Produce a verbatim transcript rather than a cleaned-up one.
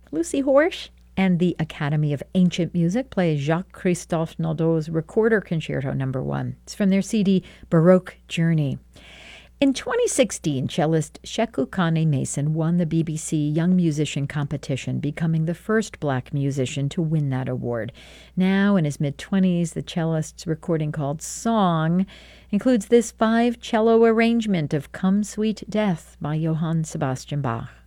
Lucy Horsch and the Academy of Ancient Music play Jacques-Christophe Naudot's Recorder Concerto Number One. It's from their C D Baroque Journey. In twenty sixteen, cellist Sheku Kane Mason won the B B C Young Musician Competition, becoming the first black musician to win that award. Now, in his mid-twenties, the cellist's recording called Song includes this five-cello arrangement of Come Sweet Death by Johann Sebastian Bach.